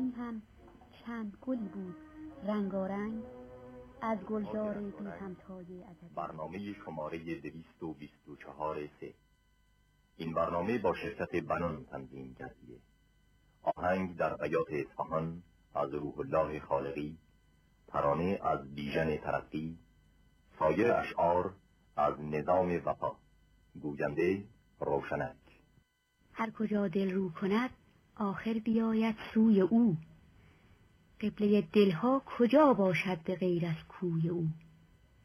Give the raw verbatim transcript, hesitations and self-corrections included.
این هم چند گلی بود رنگارنگ از گلزار بی همتای ادبی. برنامه شماره دویست و بیست و چهار سه. این برنامه با شرکت بنان تنظیم گردیده. آهنگ در بیات اصفهان از روح الله خالقی، ترانه از بیژن ترقی، سایر اشعار از نظام وفا. گوینده روشنک. هر کجا دل رو کند آخر بیاید سوی او، قبله دلها کجا باشد به غیر از کوی او.